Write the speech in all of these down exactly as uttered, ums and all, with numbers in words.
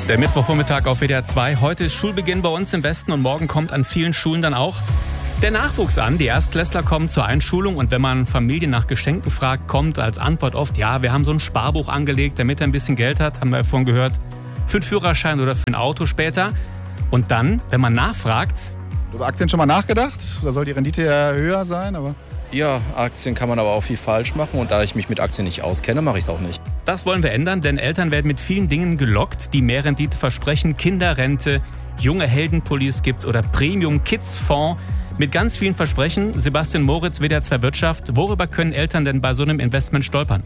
Der Mittwochvormittag auf W D R zwei. Heute ist Schulbeginn bei uns im Westen und morgen kommt an vielen Schulen dann auch der Nachwuchs an. Die Erstklässler kommen zur Einschulung und wenn man Familien nach Geschenken fragt, kommt als Antwort oft, ja, wir haben so ein Sparbuch angelegt, damit er ein bisschen Geld hat, haben wir ja vorhin gehört, für einen Führerschein oder für ein Auto später. Und dann, wenn man nachfragt... Du über Aktien schon mal nachgedacht? Da soll die Rendite ja höher sein, aber... Ja, Aktien kann man aber auch viel falsch machen und da ich mich mit Aktien nicht auskenne, mache ich es auch nicht. Das wollen wir ändern, denn Eltern werden mit vielen Dingen gelockt, die mehr Rendite versprechen. Kinderrente, junge Heldenpullis gibt's oder Premium Kids Fonds mit ganz vielen Versprechen. Sebastian Moritz, W D R zwei Wirtschaft. Worüber können Eltern denn bei so einem Investment stolpern?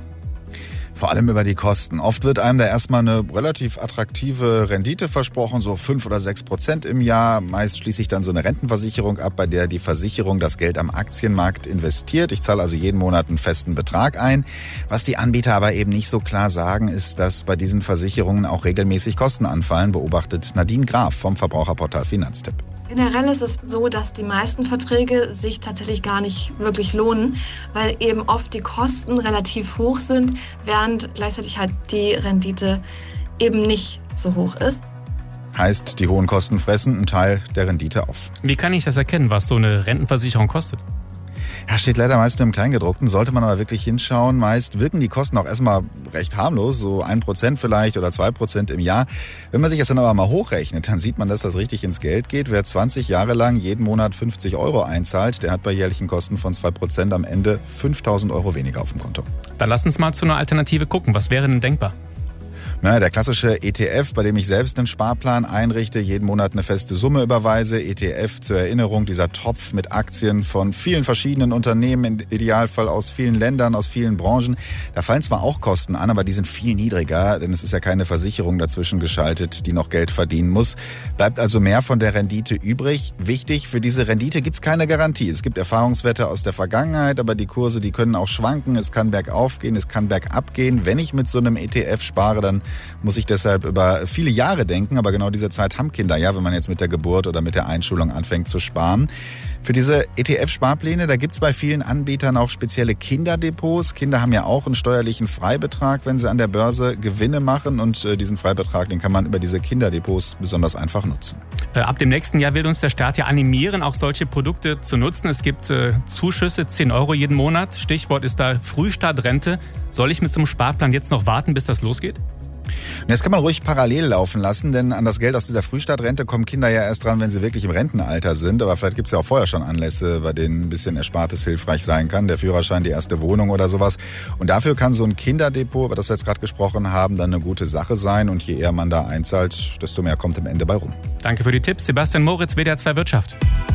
Vor allem über die Kosten. Oft wird einem da erstmal eine relativ attraktive Rendite versprochen, so fünf oder sechs Prozent im Jahr. Meist schließe ich dann so eine Rentenversicherung ab, bei der die Versicherung das Geld am Aktienmarkt investiert. Ich zahle also jeden Monat einen festen Betrag ein. Was die Anbieter aber eben nicht so klar sagen, ist, dass bei diesen Versicherungen auch regelmäßig Kosten anfallen, beobachtet Nadine Graf vom Verbraucherportal Finanztipp. Generell ist es so, dass die meisten Verträge sich tatsächlich gar nicht wirklich lohnen, weil eben oft die Kosten relativ hoch sind, während gleichzeitig halt die Rendite eben nicht so hoch ist. Heißt, die hohen Kosten fressen einen Teil der Rendite auf. Wie kann ich das erkennen, was so eine Rentenversicherung kostet? Ja, steht leider meist nur im Kleingedruckten, sollte man aber wirklich hinschauen. Meist wirken die Kosten auch erstmal recht harmlos, so ein Prozent vielleicht oder zwei Prozent im Jahr. Wenn man sich das dann aber mal hochrechnet, dann sieht man, dass das richtig ins Geld geht. Wer zwanzig Jahre lang jeden Monat fünfzig Euro einzahlt, der hat bei jährlichen Kosten von zwei Prozent am Ende fünftausend Euro weniger auf dem Konto. Dann lass uns mal zu einer Alternative gucken. Was wäre denn denkbar? Na, der klassische E T F, bei dem ich selbst einen Sparplan einrichte, jeden Monat eine feste Summe überweise. E T F zur Erinnerung, dieser Topf mit Aktien von vielen verschiedenen Unternehmen, im Idealfall aus vielen Ländern, aus vielen Branchen. Da fallen zwar auch Kosten an, aber die sind viel niedriger, denn es ist ja keine Versicherung dazwischen geschaltet, die noch Geld verdienen muss. Bleibt also mehr von der Rendite übrig. Wichtig, für diese Rendite gibt's keine Garantie. Es gibt Erfahrungswerte aus der Vergangenheit, aber die Kurse, die können auch schwanken. Es kann bergauf gehen, es kann bergab gehen. Wenn ich mit so einem E T F spare, dann muss ich deshalb über viele Jahre denken, aber genau diese Zeit haben Kinder, ja, wenn man jetzt mit der Geburt oder mit der Einschulung anfängt zu sparen. Für diese E T F-Sparpläne, da gibt's bei vielen Anbietern auch spezielle Kinderdepots. Kinder haben ja auch einen steuerlichen Freibetrag, wenn sie an der Börse Gewinne machen und äh, diesen Freibetrag, den kann man über diese Kinderdepots besonders einfach nutzen. Äh, ab dem nächsten Jahr will uns der Staat ja animieren, auch solche Produkte zu nutzen. Es gibt äh, Zuschüsse, zehn Euro jeden Monat. Stichwort ist da Frühstartrente. Soll ich mit so einem Sparplan jetzt noch warten, bis das losgeht? Das kann man ruhig parallel laufen lassen, denn an das Geld aus dieser Frühstartrente kommen Kinder ja erst dran, wenn sie wirklich im Rentenalter sind. Aber vielleicht gibt es ja auch vorher schon Anlässe, bei denen ein bisschen Erspartes hilfreich sein kann. Der Führerschein, die erste Wohnung oder sowas. Und dafür kann so ein Kinderdepot, über das wir jetzt gerade gesprochen haben, dann eine gute Sache sein. Und je eher man da einzahlt, desto mehr kommt am Ende bei rum. Danke für die Tipps. Sebastian Moritz, W D R zwei Wirtschaft.